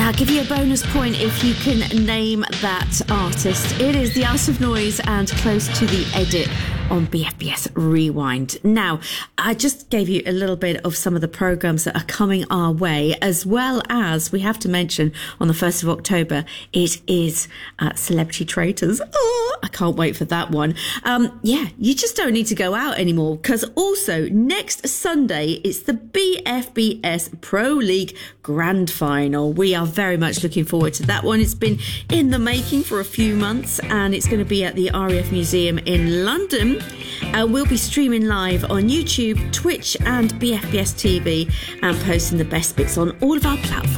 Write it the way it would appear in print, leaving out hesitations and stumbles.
I'll give you a bonus point if you can name that artist. It is The Art of Noise and Close to the Edit on BFBS Rewind. Now, I just gave you a little bit of some of the programmes that are coming our way, as well as, we have to mention, on the 1st of October, it is Celebrity Traitors. Oh, I can't wait for that one. You just don't need to go out anymore, because also next Sunday, it's the BFBS Pro League Grand Final. We are very much looking forward to that one. It's been in the making for a few months, and it's going to be at the RAF Museum in London. We'll be streaming live on YouTube, Twitch and BFBS TV and posting the best bits on all of our platforms.